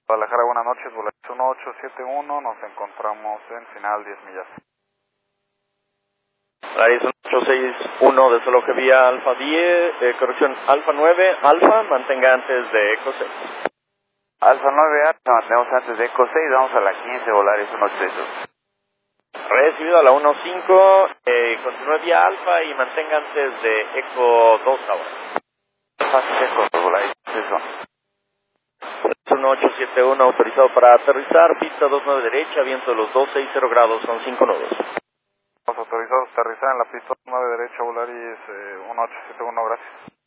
Guadalajara, buenas noches, Volaris 1871, nos encontramos en final 10 millas. Volaris 1861 de solo que vía Alfa 10, corrección, Alfa 9, Alfa, mantenga antes de Eco 6. Alfa 9, Alfa, mantenemos antes de Eco 6, vamos a la 15, Volaris 1862. Recibido a la 15, continúe vía Alfa y mantenga antes de Eco 2 ahora. Alfa Eco, Volaris 1871 autorizado para aterrizar, pista 29 derecha, viento de los 260 grados con 5 nudos. Autorizados a aterrizar en la pista 9 derecha, Volaris 1871, gracias.